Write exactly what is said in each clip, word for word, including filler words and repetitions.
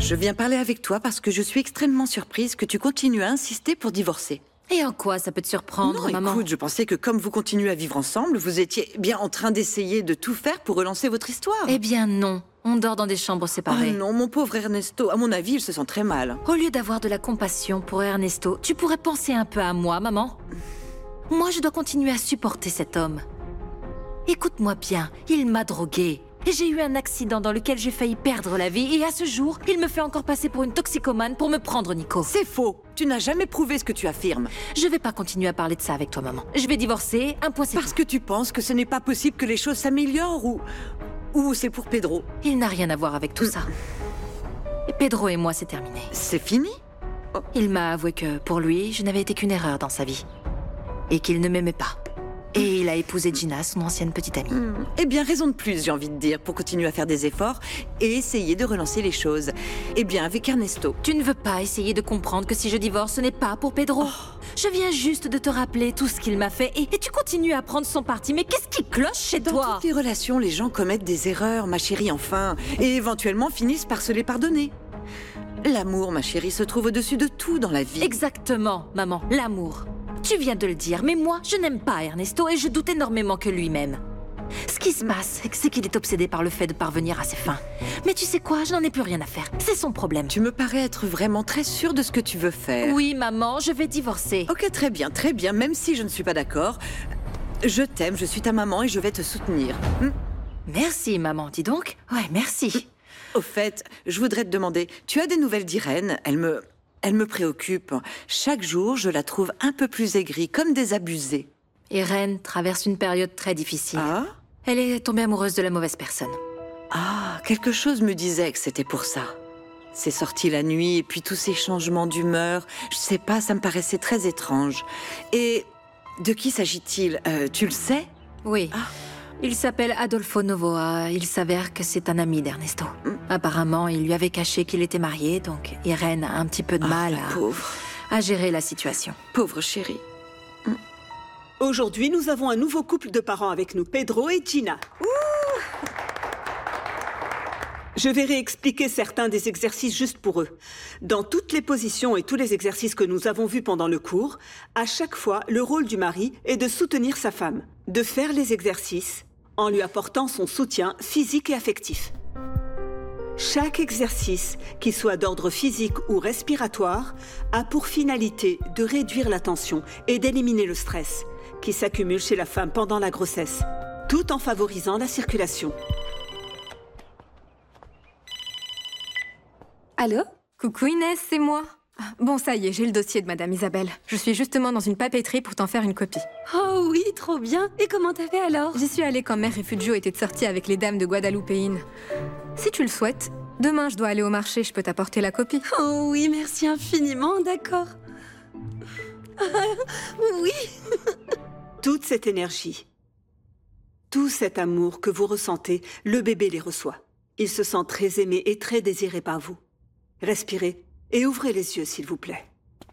Je viens parler avec toi parce que je suis extrêmement surprise que tu continues à insister pour divorcer. Et en quoi ça peut te surprendre, non, maman? Écoute, je pensais que comme vous continuez à vivre ensemble, vous étiez bien en train d'essayer de tout faire pour relancer votre histoire. Eh bien non, on dort dans des chambres séparées. Oh non, mon pauvre Ernesto, à mon avis, il se sent très mal. Au lieu d'avoir de la compassion pour Ernesto, tu pourrais penser un peu à moi, maman. Moi, je dois continuer à supporter cet homme. Écoute-moi bien, il m'a droguée. Et j'ai eu un accident dans lequel j'ai failli perdre la vie. Et à ce jour, il me fait encore passer pour une toxicomane pour me prendre Nico. C'est faux. Tu n'as jamais prouvé ce que tu affirmes. Je vais pas continuer à parler de ça avec toi, maman. Je vais divorcer, un point c'est Parce tout. que tu penses que ce n'est pas possible que les choses s'améliorent ou... ou c'est pour Pedro. Il n'a rien à voir avec tout ça. Et Pedro et moi, c'est terminé. C'est fini? Il m'a avoué que, pour lui, je n'avais été qu'une erreur dans sa vie. Et qu'il ne m'aimait pas. Et il a épousé Gina, son ancienne petite amie. Hmm. Eh bien, raison de plus, j'ai envie de dire, pour continuer à faire des efforts et essayer de relancer les choses. Eh bien, avec Ernesto... Tu ne veux pas essayer de comprendre que si je divorce, ce n'est pas pour Pedro. Oh. Je viens juste de te rappeler tout ce qu'il m'a fait et, et tu continues à prendre son parti. Mais qu'est-ce qui cloche chez Dans toi? Dans toutes les relations, les gens commettent des erreurs, ma chérie, enfin, et éventuellement finissent par se les pardonner. L'amour, ma chérie, se trouve au-dessus de tout dans la vie. Exactement, maman, l'amour. Tu viens de le dire, mais moi, je n'aime pas Ernesto et je doute énormément que lui-même. Ce qui se passe, c'est qu'il est obsédé par le fait de parvenir à ses fins. Mais tu sais quoi, je n'en ai plus rien à faire. C'est son problème. Tu me parais être vraiment très sûre de ce que tu veux faire. Oui, maman, je vais divorcer. Ok, très bien, très bien, même si je ne suis pas d'accord. Je t'aime, je suis ta maman et je vais te soutenir. Hm? Merci, maman, dis donc. Ouais, merci. Au fait, je voudrais te demander, tu as des nouvelles d'Irène? Elle me... Elle me préoccupe. Chaque jour, je la trouve un peu plus aigrie, comme désabusée. Irène traverse une période très difficile. Ah? Elle est tombée amoureuse de la mauvaise personne. Ah, quelque chose me disait que c'était pour ça. C'est sorti la nuit, et puis tous ces changements d'humeur, je sais pas, ça me paraissait très étrange. Et de qui s'agit-il? euh, Tu le sais? Oui. Ah. Il s'appelle Adolfo Novoa. Il s'avère que c'est un ami d'Ernesto. Mm. Apparemment, il lui avait caché qu'il était marié, donc Irène a un petit peu de ah, mal à, pauvre. à gérer la situation. Pauvre chérie. Mm. Aujourd'hui, nous avons un nouveau couple de parents avec nous, Pedro et Gina. Ouh. Je vais réexpliquer certains des exercices juste pour eux. Dans toutes les positions et tous les exercices que nous avons vus pendant le cours, à chaque fois, le rôle du mari est de soutenir sa femme, de faire les exercices en lui apportant son soutien physique et affectif. Chaque exercice, qu'il soit d'ordre physique ou respiratoire, a pour finalité de réduire la tension et d'éliminer le stress qui s'accumule chez la femme pendant la grossesse, tout en favorisant la circulation. Allô? Coucou Inès, c'est moi. Bon, ça y est, j'ai le dossier de Madame Isabelle. Je suis justement dans une papeterie pour t'en faire une copie. Oh oui, trop bien. Et comment t'as fait alors? J'y suis allée quand Mère Refugio était de sortie avec les dames de Guadalupeine. Si tu le souhaites, demain je dois aller au marché, je peux t'apporter la copie. Oh oui, merci infiniment, d'accord. Oui. Toute cette énergie, tout cet amour que vous ressentez, le bébé les reçoit. Il se sent très aimé et très désiré par vous. Respirez et ouvrez les yeux, s'il vous plaît.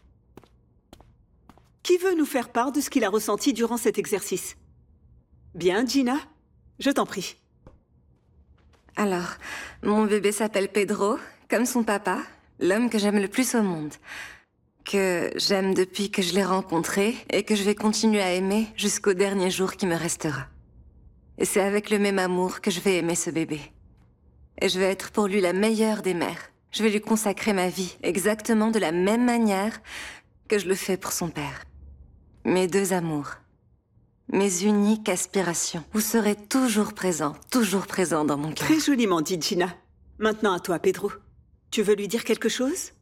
Qui veut nous faire part de ce qu'il a ressenti durant cet exercice? Bien, Gina? Je t'en prie. Alors, mon bébé s'appelle Pedro, comme son papa, l'homme que j'aime le plus au monde. Que j'aime depuis que je l'ai rencontré et que je vais continuer à aimer jusqu'au dernier jour qui me restera. Et c'est avec le même amour que je vais aimer ce bébé. Et je vais être pour lui la meilleure des mères. Je vais lui consacrer ma vie, exactement de la même manière que je le fais pour son père. Mes deux amours. Mes uniques aspirations. Vous serez toujours présent, toujours présent dans mon cœur. Très joliment dit, Gina. Maintenant à toi, Pedro. Tu veux lui dire quelque chose?